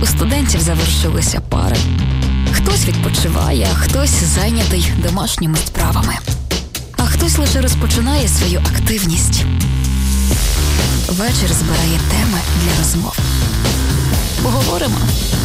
У студентів завершилися пари. Хтось відпочиває, а хтось зайнятий домашніми справами. А хтось лише розпочинає свою активність. Вечір збирає теми для розмов. Поговоримо.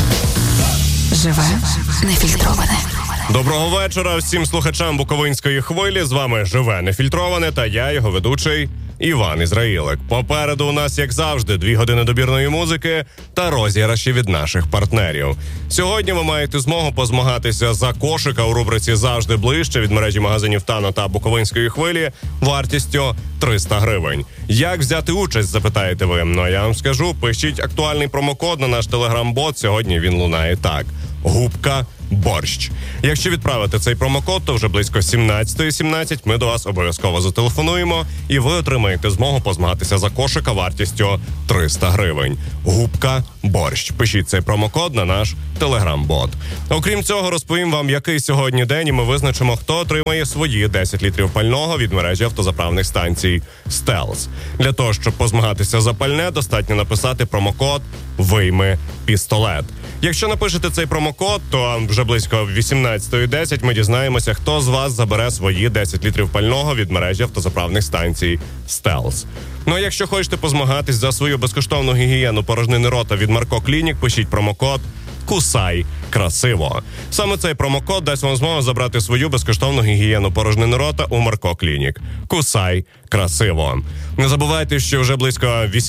Живе нефільтроване. Доброго вечора всім слухачам Буковинської хвилі. З вами Живе нефільтроване та я, його ведучий Іван Ізраїлик. Попереду у нас, як завжди, 2 години добірної музики та розіграші від наших партнерів. Сьогодні ви маєте змогу позмагатися за кошика у рубриці «Завжди ближче» від мережі магазинів «Тано» та Буковинської хвилі вартістю 300 гривень. Як взяти участь, запитаєте ви? Ну, я вам скажу, пишіть актуальний промокод на наш телеграм-бот. Сьогодні він лунає так. Губка борщ. Якщо відправити цей промокод, то вже близько 17:17 ми до вас обов'язково зателефонуємо і ви отримаєте змогу позмагатися за кошика вартістю 300 гривень. Губка борщ. Пишіть цей промокод на наш телеграм-бот. Окрім цього, розповім вам, який сьогодні день, і ми визначимо, хто отримає свої 10 літрів пального від мережі автозаправних станцій «Стелс». Для того, щоб позмагатися за пальне, достатньо написати промокод «Вийми пістолет». Якщо напишете цей промокод, то вже близько 18:10 ми дізнаємося, хто з вас забере свої 10 літрів пального від мережі автозаправних станцій «Стелс». Ну а якщо хочете позмагатись за свою безкоштовну гігієну порожнини рота від Марко Клінік, пишіть промокод «Кусай красиво». Саме цей промокод дасть вам змогу забрати свою безкоштовну гігієну порожнини рота у Марко Клінік. Кусай красиво. Не забувайте, що вже близько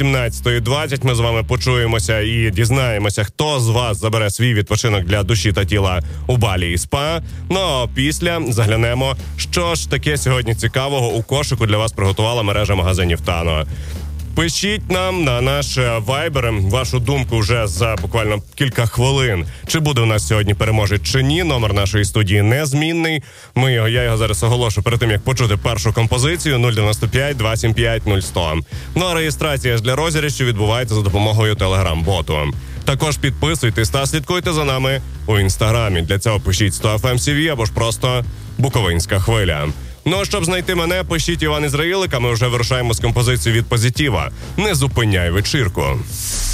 18:20 ми з вами почуємося і дізнаємося, хто з вас забере свій відпочинок для душі та тіла у Балі і СПА. Ну а після заглянемо, що ж таке сьогодні цікавого у кошику для вас приготувала мережа магазинів «Тано». Пишіть нам на наш вайбер вашу думку вже за буквально кілька хвилин. Чи буде у нас сьогодні переможець чи ні. Номер нашої студії незмінний. Я його зараз оголошу перед тим, як почути першу композицію 095 275 0100. Ну а реєстрація ж для розіграшів відбувається за допомогою телеграм-боту. Також підписуйтесь та слідкуйте за нами у інстаграмі. Для цього пишіть 100FMCV або ж просто Буковинська хвиля. Ну, а щоб знайти мене, пишіть Іван Ізраїлик, а ми вже вирушаємо з композицією від Позитива. Не зупиняй вечірку.